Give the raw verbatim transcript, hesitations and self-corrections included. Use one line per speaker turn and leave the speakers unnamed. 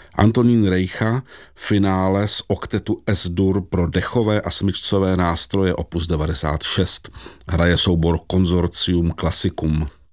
Antonín Rejcha, finále z oktetu S-dur pro dechové a smyčcové nástroje opus devadesát šest. Hraje soubor Konzorcium Classicum.